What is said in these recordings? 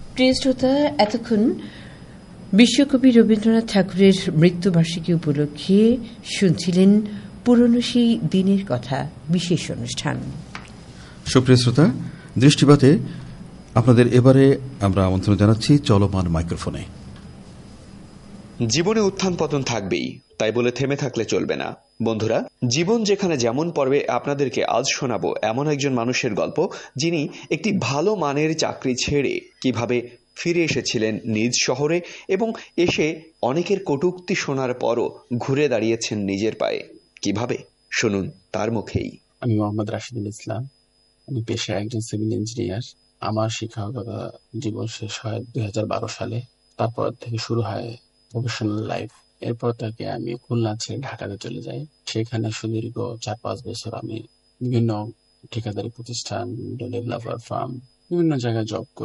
প্রিয় শ্রোতা, এতক্ষণ বিশ্বকবি রবীন্দ্রনাথ ঠাকুরের মৃত্যুবার্ষিকী উপলক্ষে শুনছিলেন পুরনো সেই দিনের কথা বিশেষ অনুষ্ঠান। সুপ্রিয় শ্রোতা, দৃষ্টিপাতে আপনাদের এবারে আমরা আমন্ত্রণ জানাচ্ছি চলমান মাইক্রোফোনে। জীবনে উত্থান পতন থাকবেই, তাই বলে থেমে থাকলে চলবে না। বন্ধুরা, জীবন যেখানে যেমন পর্বে আপনাদেরকে আজ শোনাবো এমন একজন মানুষের গল্প, যিনি একটি ভালো মানের চাকরি ছেড়ে কিভাবে ফিরে এসেছিলেন নিজ শহরে এবং এসে অনেকের কটূক্তি শোনার পরও ঘুরে দাঁড়িয়েছেন নিজের পায়ে। কিভাবে শুনুন তার মুখেই। আমি মোহাম্মদ রাশিদুল ইসলাম। আমি পেশায় একজন সিভিল ইঞ্জিনিয়ার। আমার শিক্ষকতা জীবন শেষ হয় 2012 সালে। তারপর থেকে শুরু হয় প্রফেশনাল লাইফ। এরপর থেকে আমি খুলনা ছেড়ে ঢাকাতে চলে যাই। সেখানে সুদীর্ঘ 4-5 বছর আমি বিভিন্ন ঠিকাদারি প্রতিষ্ঠান, ডেভেলপার ফার্ম, বিভিন্ন জায়গায়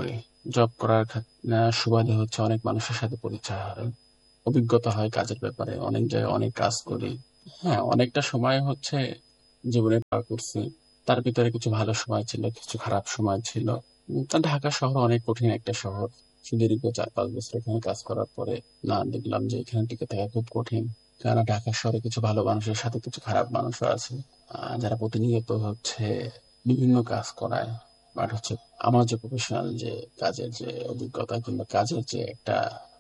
জব করার সুবাদে হচ্ছে অনেক মানুষের সাথে পরিচয় হয়, অভিজ্ঞতা হয় কাজের ব্যাপারে। অনেক জায়গায় অনেক কাজ করি। হ্যাঁ, অনেকটা সময় হচ্ছে জীবনে পার করছি। তার ভিতরে কিছু ভালো সময় ছিল, কিছু খারাপ সময় ছিল। ঢাকা শহর অনেক কঠিন একটা শহর। সুদীর্ঘ 4-5 বছর এখানে কাজ করার পরে দেখলাম যে এখানে টিকে থাকা খুব কঠিন। কারণ ঢাকা শহরে কিছু ভালো মানুষের সাথে কিছু খারাপ মানুষও আছে, যারা প্রতিনিয়ত হচ্ছে বিভিন্ন কাজ করায়। বাট হচ্ছে আমার যে প্রফেশনাল যে কাজের যে অভিজ্ঞতা কিংবা কাজের যে একটা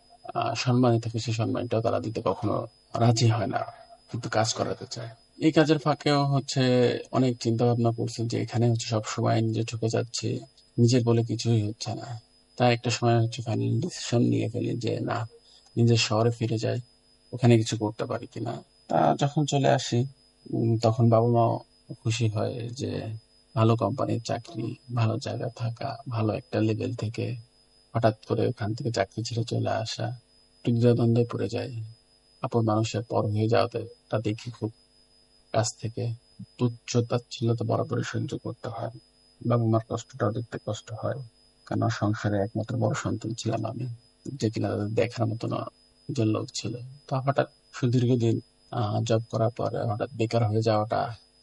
সম্মানই থাকে, সেই সম্মানটাও তারা দিতে কখনো রাজি হয় না, কিন্তু কাজ করাতে চায়। এই কাজের ফাঁকেও হচ্ছে অনেক চিন্তা ভাবনা করছি যে এখানে হচ্ছে সবসময় নিজে ঠকে যাচ্ছি, নিজের বলে কিছুই হচ্ছে না। তাই একটা সময় হচ্ছে ফাইনাল ডিসিশন নিয়ে ফেলি যে না, নিজের শহরে ফিরে যাই, ওখানে কিছু করতে পারি কিনা। তা যখন চলে আসি তখন বাবা মাও খুশি হয় যে ভালো কোম্পানির চাকরি, ভালো জায়গা থাকা, ভালো একটা লেভেল থেকে হঠাৎ করে ওখান থেকে চাকরি ছেড়ে চলে আসা, একটু দ্বিধাদ্বন্দ্বে পড়ে যায়। আপন মানুষের পর হয়ে যাওয়াতে তা দেখি খুব কাছ থেকে। তুচ্ছ-তাচ্ছিল্যতা বরাবরই সহ্য করতে হয়। বাবা মার কষ্টটাও দেখতে কষ্ট হয়, কারণ সংসারে একমাত্র বড় সন্তান ছিলাম আমি, যে কিনা তাদের দেখার মতো একজন লোক ছিল। তো হঠাৎ সুদীর্ঘ দিন জব করার পরে হঠাৎ বেকার হয়ে যাওয়াটা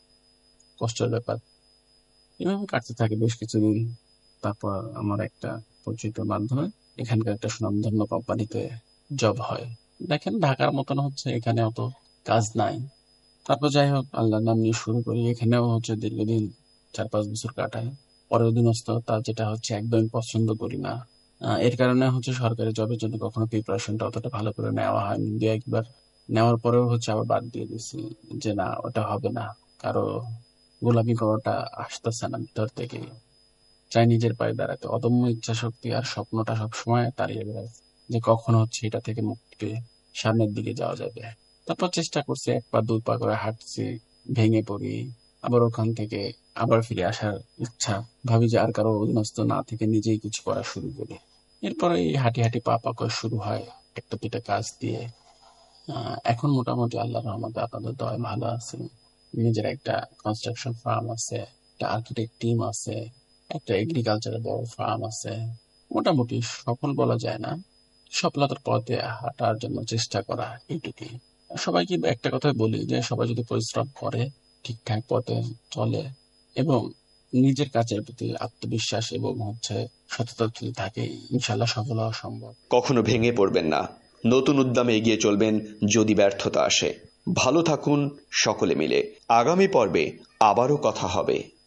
কষ্টের ব্যাপার। এভাবে কাটতে থাকে বেশ কিছুদিন। তারপর আমার একটা পরিচিত মাধ্যমে এখানকার একটা সুনামধন্য কোম্পানিতে জব হয়। দেখেন, ঢাকার মতন হচ্ছে এখানে অত কাজ নাই। তারপর যাই হোক, আল্লাহর নাম নিয়ে শুরু করি। এখানেও হচ্ছে দীর্ঘদিন 4-5 বছর কাটাই। পরে অধীনস্থতা, যেটা হচ্ছে একদমই পছন্দ করি না। এর কারণে হচ্ছে সরকারি জবের জন্য কখনো প্রিপারেশনটা অতটা ভালো করে নেওয়া হয়নি। 2-1 বার নেওয়ার পরেও হচ্ছে আবার বাদ দিয়ে দিছি যে না, ওটা হবে না। কারো গোলামি করাটা আসতেছে না ভিতর থেকে। চাই নিজের পায়ে দাঁড়াতে। অদম্য ইচ্ছা শক্তি আর স্বপ্নটা সবসময় তাড়িয়ে বেড়ায় যে কখন হচ্ছে এটা থেকে মুক্তি পেয়ে সামনের দিকে যাওয়া যাবে। তারপর চেষ্টা করছি, 1 পা 2 পা করে হাঁটছি, ভেঙে পড়ি, আবার ওখান থেকে আবার ফিরে আসার ইচ্ছা। ভাবি যে আর কারো অধীনস্থ না থেকে নিজেই কিছু করা শুরু করি। এরপরে এই হাঁটি হাঁটি পা পা করে শুরু হয় 1টা 2টা কাজ দিয়ে। এখন মোটামুটি আল্লাহর রহমতে আপনাদের দয়ায় ভালো আছি। নিজের একটা কনস্ট্রাকশন ফার্ম আছে, একটা আর্কিটেক্ট টিম আছে, একটা এগ্রিকালচারের বড় ফার্ম আছে। মোটামুটি সফল বলা যায় না, সফলতার পথে হাঁটার জন্য চেষ্টা করা, এইটুকুই। সবাইকে একটা কথাই বলি যে সবাই যদি পরিশ্রম করে, ঠিকঠাক পথে চলে এবং নিজের কাজের প্রতি আত্মবিশ্বাস এবং হচ্ছে সততা যদি থাকে, ইনশাল্লাহ সফল হওয়া সম্ভব। কখনো ভেঙে পড়বেন না, নতুন উদ্যমে এগিয়ে চলবেন যদি ব্যর্থতা আসে। ভালো থাকুন সকলে মিলে। আগামী পর্বে আবারও কথা হবে।